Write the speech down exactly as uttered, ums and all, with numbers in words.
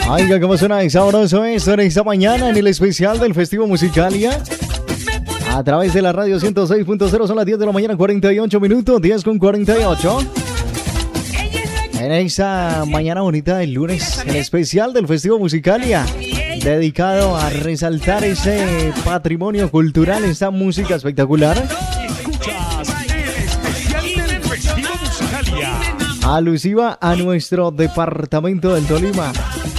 Oiga, cómo suena y sabroso esto en esta mañana en el especial del Festivo Musicalia. A través de la radio ciento seis punto cero son las diez de la mañana, cuarenta y ocho minutos, diez con cuarenta y ocho. En esta mañana bonita del lunes, el especial del Festivo Musicalia, dedicado a resaltar ese patrimonio cultural, esta música espectacular. Escuchas el especial del Festivo Musicalia, Alusiva a nuestro departamento del Tolima.